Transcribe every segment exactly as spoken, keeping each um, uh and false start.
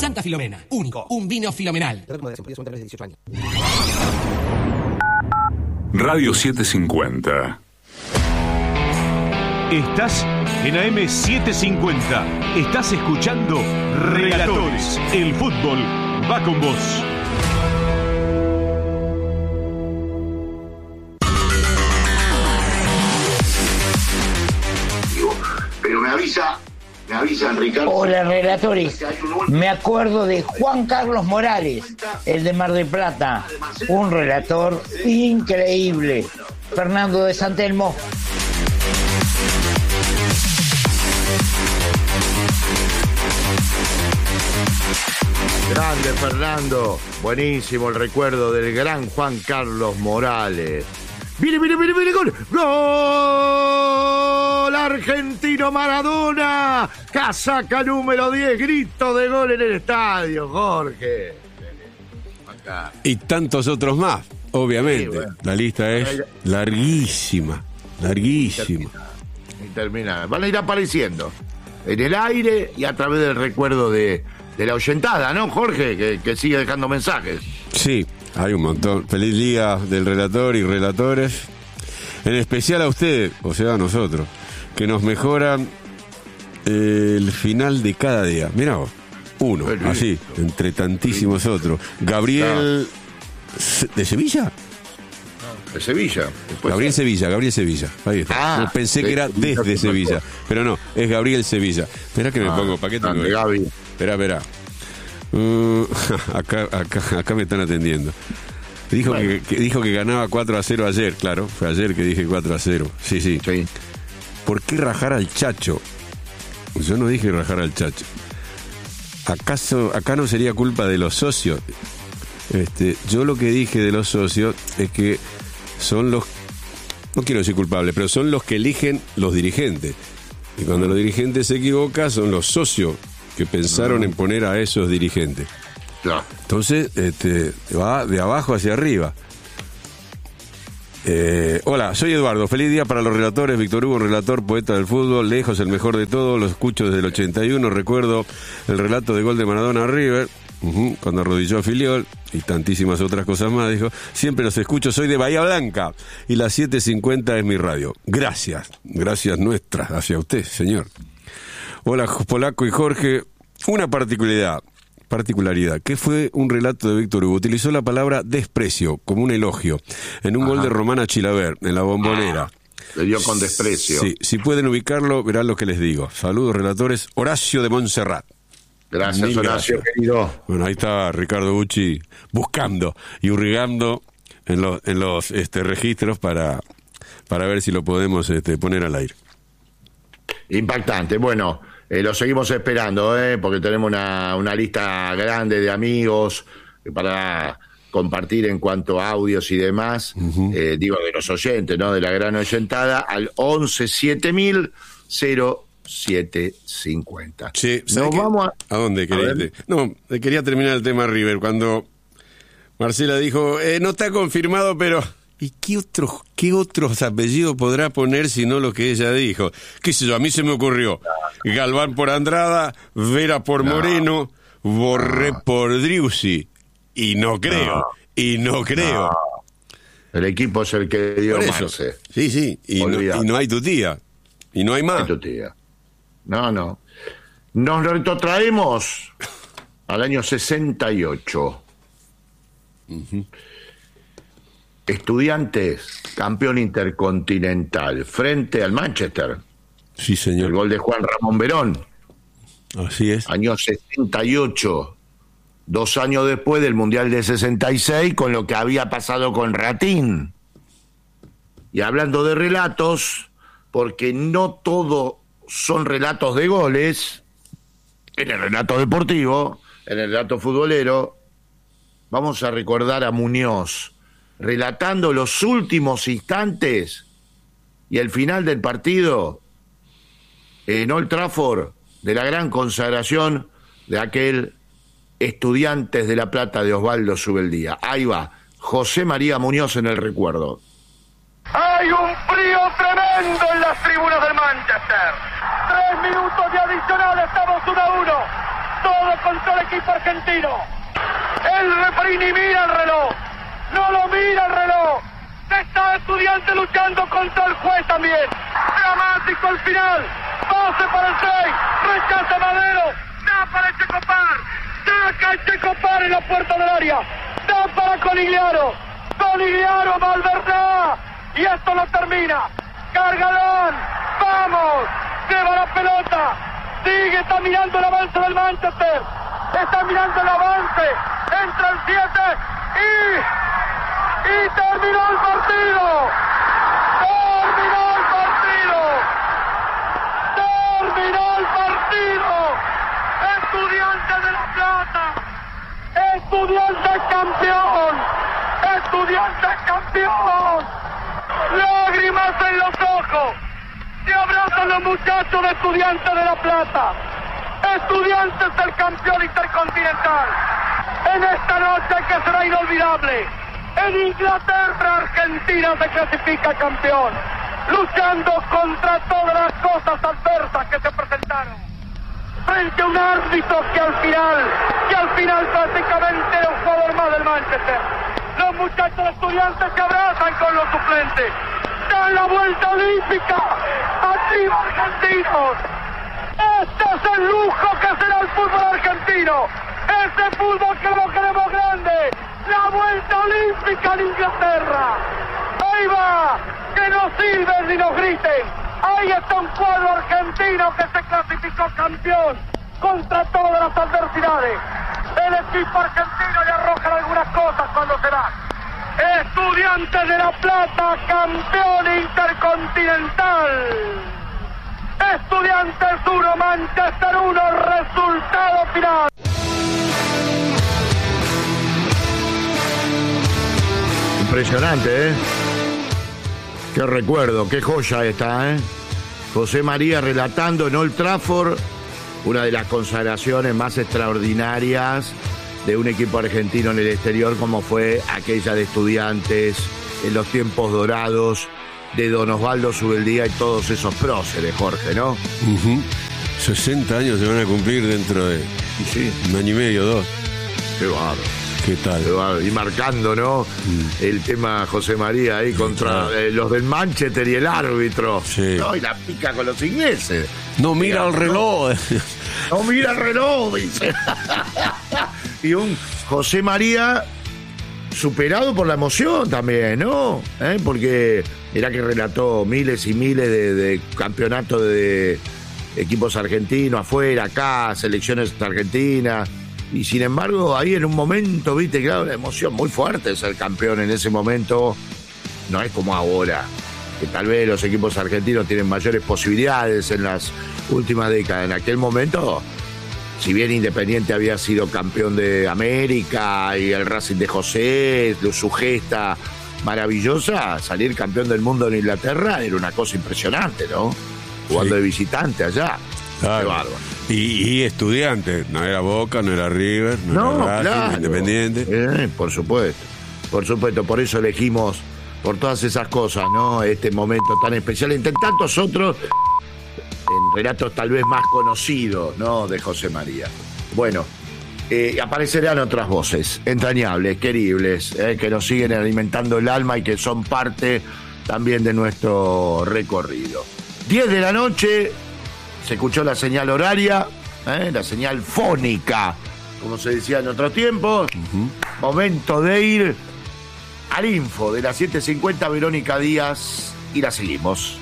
Santa Filomena, único, un vino filomenal. Radio setecientos cincuenta. Estás en A M setecientos cincuenta. Estás escuchando Relatores. El fútbol va con vos. Pero me avisa, me avisan, Ricardo. Hola, relatores. Me acuerdo de Juan Carlos Morales, el de Mar del Plata. Un relator increíble. Fernando de San Telmo. Grande Fernando, buenísimo el recuerdo del gran Juan Carlos Morales. ¡Viene, viene, viene, viene! ¡Gol! ¡Gol! Argentino Maradona, casaca número diez, grito de gol en el estadio, Jorge. Acá. Y tantos otros más, obviamente. Sí, bueno. La lista es larguísima, larguísima. Y termina. Van a ir apareciendo en el aire y a través del recuerdo de... de la oyentada, ¿no, Jorge? Que, que sigue dejando mensajes. Sí, hay un montón. Feliz día del relator y relatores. En especial a usted, o sea, a nosotros, que nos mejoran eh, el final de cada día. Mirá vos, uno, Feliz. Así, entre tantísimos Feliz. Otros. Gabriel... No. ¿De Sevilla? De Sevilla. Gabriel ser. Sevilla, Gabriel Sevilla. Ahí está. Ah, pensé de, que era desde de Sevilla, pero no, es Gabriel Sevilla. Esperá que me ah, pongo, ¿para qué tengo? Gaby. Espera, espera. Uh, acá, acá, acá me están atendiendo. Dijo, bueno. que, que, dijo que ganaba cuatro a cero ayer, claro. Fue ayer que dije cuatro a cero. Sí, sí. sí. ¿Por qué rajar al Chacho? Yo no dije rajar al Chacho. ¿Acaso acá no sería culpa de los socios? Este, yo lo que dije de los socios es que son los, no quiero decir culpables, pero son los que eligen los dirigentes. Y cuando los dirigentes se equivocan, son los socios que pensaron uh-huh. en poner a esos dirigentes. Claro. Entonces, este, va de abajo hacia arriba. Eh, hola, soy Eduardo. Feliz día para los relatores. Víctor Hugo, relator, poeta del fútbol. Lejos, el mejor de todos. Lo escucho desde el ochenta y uno. Recuerdo el relato de gol de Maradona a River, uh-huh, cuando arrodilló a Filiol y tantísimas otras cosas más. Dijo, siempre los escucho. Soy de Bahía Blanca y la setecientos cincuenta es mi radio. Gracias. Gracias nuestras hacia usted, señor. Hola, Polaco y Jorge. Una particularidad, particularidad, que fue un relato de Víctor Hugo. Utilizó la palabra desprecio como un elogio en un Ajá. gol de Romana Chilaver, en la Bombonera. Le dio con desprecio. Sí, si pueden ubicarlo, verán lo que les digo. Saludos, relatores. Horacio de Montserrat. Gracias, Mil Horacio, gracias. Querido. Bueno, ahí está Ricardo Bucci buscando y hurgando en los, en los este, registros para, para ver si lo podemos este, poner al aire. Impactante. Bueno, eh, lo seguimos esperando, eh, porque tenemos una, una lista grande de amigos para compartir en cuanto a audios y demás, uh-huh. eh, digo, de los oyentes, ¿no? De la gran oyentada, al once siete mil cero siete cincuenta. Sí, ¿nos vamos a... ¿A dónde quería? A no, quería terminar el tema River, cuando Marcela dijo, eh, no está confirmado, pero... ¿Y qué otros, qué otros apellidos podrá poner si no lo que ella dijo? ¿Qué sé yo? A mí se me ocurrió Galván por Andrada, Vera por no. Moreno, Borré no. por Driussi. Y no creo, no. y no creo. No. El equipo es el que dio Marce. Sí, sí, y no, y no hay tu tía. Y no hay más. No hay tu tía. No, no. Nos retrotraemos al año sesenta y ocho. Uh-huh. Estudiantes, campeón intercontinental, frente al Manchester. Sí, señor. El gol de Juan Ramón Verón. Así es. Año sesenta y ocho. Dos años después del Mundial de sesenta y seis, con lo que había pasado con Ratín. Y hablando de relatos, porque no todo son relatos de goles, en el relato deportivo, en el relato futbolero, vamos a recordar a Muñoz, relatando los últimos instantes y el final del partido en Old Trafford de la gran consagración de aquel Estudiantes de La Plata de Osvaldo Subeldía. Ahí va, José María Muñoz en el recuerdo. Hay un frío tremendo en las tribunas del Manchester. Tres minutos de adicional, estamos uno a uno. Todo contra el equipo argentino. El referí ni mira el reloj. No lo mira el reloj. Está Estudiante luchando contra el juez también. Dramático el final. Pase para el seis. Rechaza Madero. Da para el Checopar. Saca el Checopar en la puerta del área. Da para Conigliaro. Conigliaro, Valverde. Y esto no termina. Cargadón. Vamos. Lleva la pelota. Sigue, está mirando el avance del Manchester. Está mirando el avance. Entra el siete. Y... Y terminó el partido. Terminó el partido. Terminó el partido. Estudiantes de La Plata. Estudiantes campeón. Estudiantes campeón. Lágrimas en los ojos. Se abrazan los muchachos de Estudiantes de La Plata. Estudiantes el campeón intercontinental. En esta noche que será inolvidable. En Inglaterra, Argentina se clasifica campeón, luchando contra todas las cosas adversas que se presentaron, frente a un árbitro que al final, que al final prácticamente era un jugador más del Manchester. Los muchachos Estudiantes se abrazan con los suplentes, dan la vuelta olímpica, arriba argentinos. Este es el lujo que será el fútbol argentino, ese fútbol que lo queremos grande. La vuelta olímpica en Inglaterra. Ahí va. Que no silben ni nos griten. Ahí está un cuadro argentino que se clasificó campeón contra todas las adversidades. El equipo argentino le arrojan algunas cosas cuando se va. Estudiantes de La Plata, campeón intercontinental. Estudiantes uno, Manchester uno, resultado final. Impresionante, ¿eh? Qué recuerdo, qué joya esta, ¿eh? José María relatando en Old Trafford una de las consagraciones más extraordinarias de un equipo argentino en el exterior, como fue aquella de Estudiantes en los tiempos dorados de Don Osvaldo Subeldía y todos esos próceres, Jorge, ¿no? Uh-huh. sesenta años se van a cumplir dentro de y sí. un año y medio, dos. Qué bárbaro. ¿Qué tal? Y marcando, ¿no? Mm. El tema José María ahí contra eh, los del Manchester y el árbitro. Sí. No, y la pica con los ingleses. No mira el reloj. No, no mira el reloj, dice. Y un José María superado por la emoción también, ¿no? ¿Eh? Porque era que relató miles y miles de, de campeonatos de equipos argentinos afuera, acá, selecciones argentinas. Y sin embargo, ahí en un momento, viste, claro, la emoción muy fuerte ser campeón en ese momento. No es como ahora, que tal vez los equipos argentinos tienen mayores posibilidades en las últimas décadas. En aquel momento, si bien Independiente había sido campeón de América y el Racing de José, su gesta maravillosa, salir campeón del mundo en Inglaterra era una cosa impresionante, ¿no? Jugando sí. de visitante allá. Claro. Qué bárbaro. Y, y Estudiante, no era Boca, no era River, no, no era Racing, claro. Independiente. Eh, por supuesto, por supuesto, por eso elegimos, por todas esas cosas, ¿no? Este momento tan especial, entre tantos otros, en relatos tal vez más conocidos, ¿no? De José María. Bueno, eh, aparecerán otras voces, entrañables, queribles, eh, que nos siguen alimentando el alma y que son parte también de nuestro recorrido. diez de la noche... Se escuchó la señal horaria, ¿eh? La señal fónica, como se decía en otros tiempos. Uh-huh. Momento de ir al info de las siete cincuenta, Verónica Díaz, y la seguimos.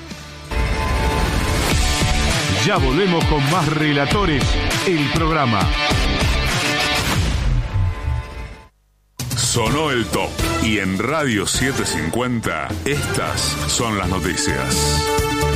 Ya volvemos con más Relatores, el programa. Sonó el top y en Radio setecientos cincuenta estas son las noticias.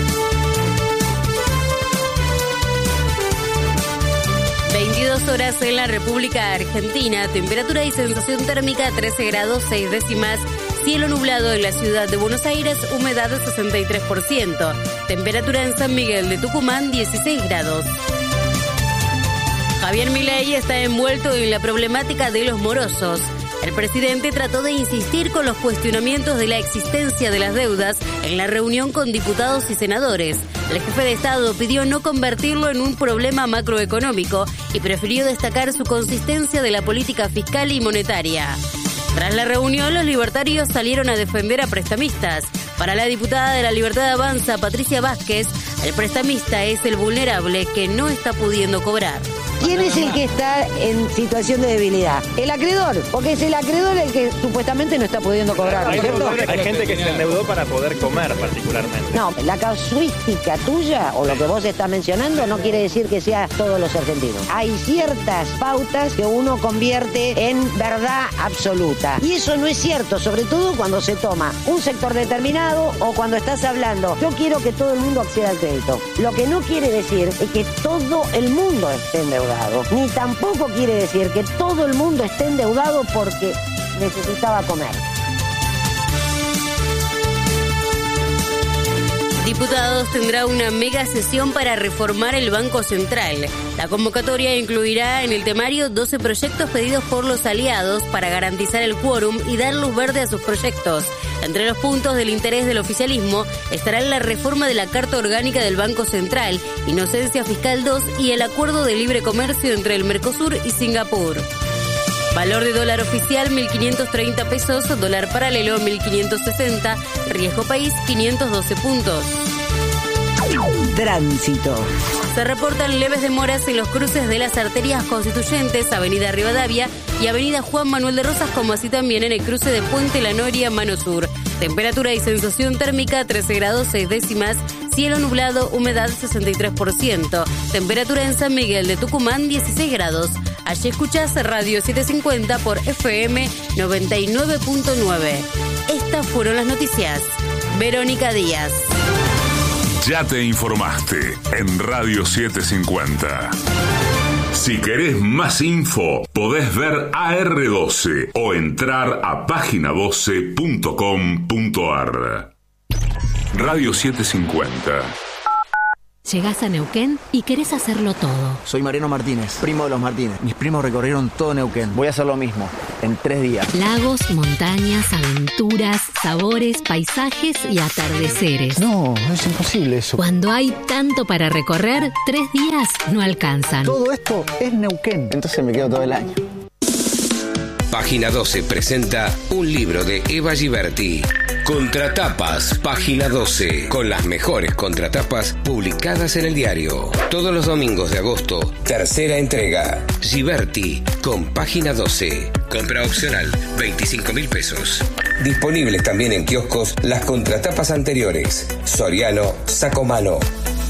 veintidós horas en la República Argentina, temperatura y sensación térmica trece grados seis décimas, cielo nublado en la ciudad de Buenos Aires, humedad sesenta y tres por ciento, temperatura en San Miguel de Tucumán dieciséis grados. Javier Milei está envuelto en la problemática de los morosos. El presidente trató de insistir con los cuestionamientos de la existencia de las deudas en la reunión con diputados y senadores. El jefe de Estado pidió no convertirlo en un problema macroeconómico y prefirió destacar su consistencia de la política fiscal y monetaria. Tras la reunión, los libertarios salieron a defender a prestamistas. Para la diputada de la Libertad Avanza, Patricia Vázquez, el prestamista es el vulnerable que no está pudiendo cobrar. ¿Quién es el que está en situación de debilidad? El acreedor, porque es el acreedor el que supuestamente no está pudiendo cobrar, ¿no es cierto? Hay gente que se endeudó para poder comer particularmente. No, la casuística tuya, o lo que vos estás mencionando, no quiere decir que sea todos los argentinos. Hay ciertas pautas que uno convierte en verdad absoluta. Y eso no es cierto, sobre todo cuando se toma un sector determinado o cuando estás hablando, yo quiero que todo el mundo acceda al crédito. Lo que no quiere decir es que todo el mundo esté endeudado. Ni tampoco quiere decir que todo el mundo esté endeudado porque necesitaba comer. Diputados tendrá una mega sesión para reformar el Banco Central. La convocatoria incluirá en el temario doce proyectos pedidos por los aliados para garantizar el quórum y dar luz verde a sus proyectos. Entre los puntos del interés del oficialismo estarán la reforma de la Carta Orgánica del Banco Central, Inocencia Fiscal dos y el Acuerdo de Libre Comercio entre el Mercosur y Singapur. Valor de dólar oficial mil quinientos treinta pesos, dólar paralelo mil quinientos sesenta, riesgo país quinientos doce puntos. Tránsito. Se reportan leves demoras en los cruces de las arterias constituyentes, Avenida Rivadavia y Avenida Juan Manuel de Rosas, como así también en el cruce de Puente La Noria, Mano Sur. Temperatura y sensación térmica trece grados seis décimas, cielo nublado, humedad sesenta y tres por ciento. Temperatura en San Miguel de Tucumán dieciséis grados. Allí escuchás Radio setecientos cincuenta por F M noventa y nueve punto nueve. Estas fueron las noticias. Verónica Díaz. Ya te informaste en Radio setecientos cincuenta. Si querés más info, podés ver A R doce o entrar a página doce punto com punto ar. Radio setecientos cincuenta. Llegás a Neuquén y querés hacerlo todo. Soy Mariano Martínez, primo de los Martínez. Mis primos recorrieron todo Neuquén. Voy a hacer lo mismo, en tres días. Lagos, montañas, aventuras, sabores, paisajes y atardeceres. No, no es imposible eso. Cuando hay tanto para recorrer, tres días no alcanzan. Todo esto es Neuquén. Entonces me quedo todo el año. Página doce presenta un libro de Eva Giberti. Contratapas, Página doce, con las mejores contratapas publicadas en el diario. Todos los domingos de agosto, tercera entrega. Giberti, con Página doce. Compra opcional, veinticinco mil pesos. Disponibles también en kioscos las contratapas anteriores. Soriano, Sacomano.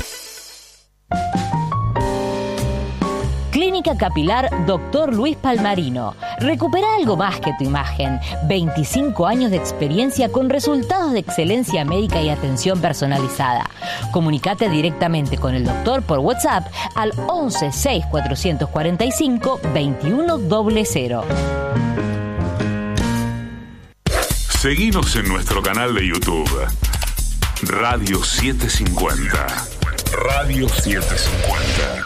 Clínica Capilar Doctor Luis Palmarino. Recupera algo más que tu imagen. veinticinco años de experiencia con resultados de excelencia médica y atención personalizada. Comunicate directamente con el doctor por WhatsApp al once seis cuatrocientos cuarenta y cinco veintiuno cero cero. Seguinos en nuestro canal de YouTube. Radio setecientos cincuenta. Radio setecientos cincuenta.